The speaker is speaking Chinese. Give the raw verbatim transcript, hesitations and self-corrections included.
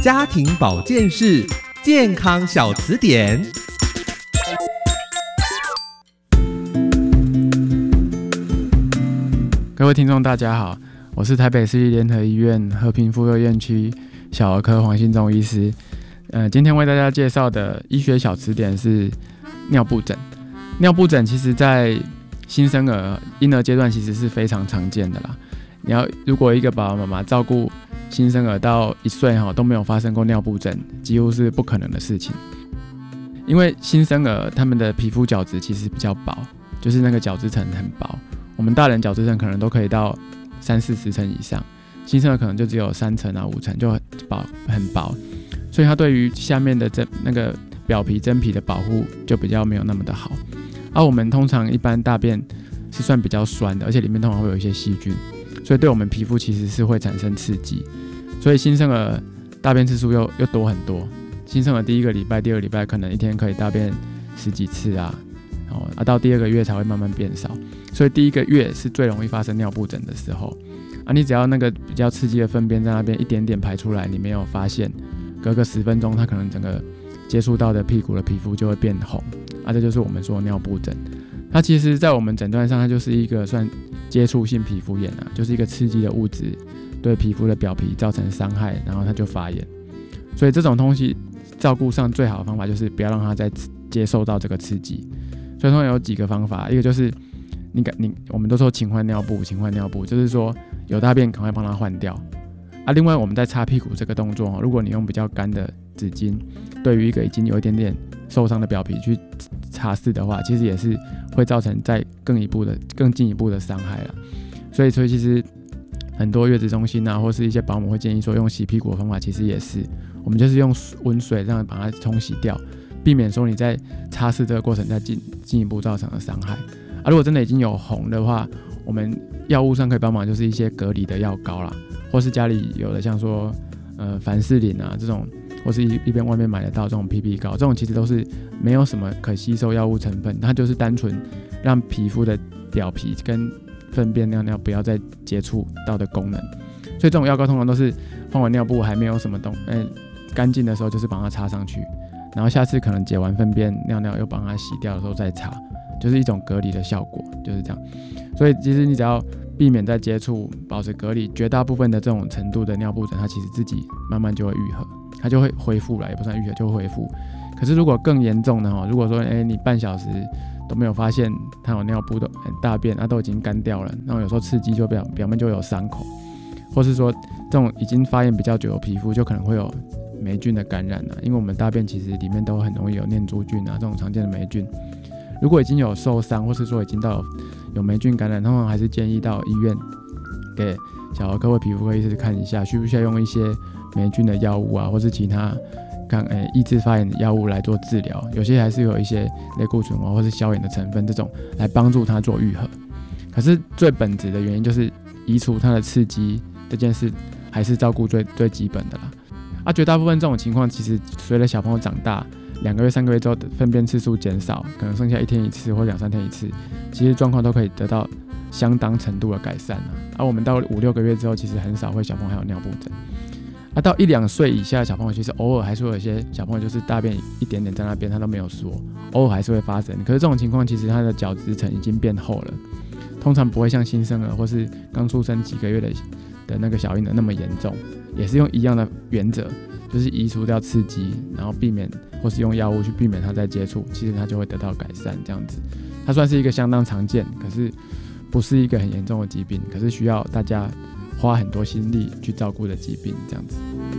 家庭保健室健康小词典。 各位听众大家好，我是台北市立联合医院和平妇幼院区小儿科黄信忠医师。呃，今天为大家介绍的医学小词典是尿布疹。尿布疹其实在新生儿婴儿阶段其实是非常常见的啦。你要如果一个爸爸妈妈照顾新生儿到一岁都没有发生过尿布疹，几乎是不可能的事情。因为新生儿他们的皮肤角质其实比较薄，就是那个角质层很薄。我们大人角质层可能都可以到三四十层以上，新生儿可能就只有三层啊五层，就很薄很薄，所以它对于下面的真那个表皮真皮的保护就比较没有那么的好。而、啊、我们通常一般大便是算比较酸的，而且里面通常会有一些细菌，所以对我们皮肤其实是会产生刺激。所以新生儿大便次数又又多很多，新生儿第一个礼拜、第二个礼拜可能一天可以大便十几次啊，然后啊到第二个月才会慢慢变少。所以第一个月是最容易发生尿布疹的时候啊，你只要那个比较刺激的粪便在那边一点点排出来，你没有发现，隔个十分钟，它可能整个接触到的屁股的皮肤就会变红啊，这就是我们说的尿布疹。它其实在我们诊断上，它就是一个算接触性皮肤炎啊，就是一个刺激的物质对皮肤的表皮造成伤害，然后它就发炎。所以这种东西照顾上最好的方法就是不要让它再接受到这个刺激。所以通常有几个方法，一个就是你你我们都说勤换尿布，勤换尿布，就是说有大便赶快帮它换掉啊。另外我们在擦屁股这个动作，如果你用比较干的纸巾，对于一个已经有一点点受伤的表皮去擦拭的话，其实也是会造成再更一步的更进一步的伤害了。所以所以其实很多月子中心啊，或是一些保姆会建议说用洗屁股的方法，其实也是我们就是用温水让把它冲洗掉，避免说你在擦拭这个过程再进进一步造成的伤害。啊，如果真的已经有红的话，我们药物上可以帮忙，就是一些隔离的药膏啦，或是家里有的像说呃凡士林啊这种，或是 一, 一边外面买得到这种 P P 膏，这种其实都是没有什么可吸收药物成分，它就是单纯让皮肤的表皮跟粪便尿尿不要再接触到的功能。所以这种药膏通常都是换完尿布还没有什么东呃干净的时候，就是帮它擦上去，然后下次可能解完粪便尿尿又帮它洗掉的时候再擦。就是一种隔离的效果，就是这样。所以其实你只要避免再接触，保持隔离，绝大部分的这种程度的尿布疹，它其实自己慢慢就会愈合，它就会恢复了，也不算愈合，就会恢复。可是如果更严重的哈，如果说哎、欸、你半小时都没有发现它有尿布的大便，它都已经干掉了，然后有时候刺激就表表面就有伤口，或是说这种已经发炎比较久的皮肤，就可能会有霉菌的感染啊，因为我们大便其实里面都很容易有念珠菌啊这种常见的霉菌。如果已经有受伤，或是说已经到 有, 有霉菌感染，通常还是建议到医院给小儿科或皮肤科医师看一下，需不需要用一些霉菌的药物啊，或是其他抗、欸、抑制发炎的药物来做治疗。有些还是有一些类固醇啊，或是消炎的成分，这种来帮助它做愈合。可是最本质的原因就是移除它的刺激这件事，还是照顾最最基本的啦。啊，绝大部分这种情况，其实随着小朋友长大，两个月、三个月之后的粪便次数减少，可能剩下一天一次或两三天一次，其实状况都可以得到相当程度的改善啊。而、啊、我们到五六个月之后，其实很少会小朋友还有尿布疹。啊，到一两岁以下的小朋友，其实偶尔还是会有一些小朋友就是大便一点点在那边，他都没有说，偶尔还是会发生。可是这种情况，其实他的角质层已经变厚了，通常不会像新生儿或是刚出生几个月的的那个小婴儿那么严重，也是用一样的原则。就是移除掉刺激，然后避免或是用药物去避免它再接触，其实它就会得到改善。这样子，它算是一个相当常见，可是不是一个很严重的疾病，可是需要大家花很多心力去照顾的疾病。这样子。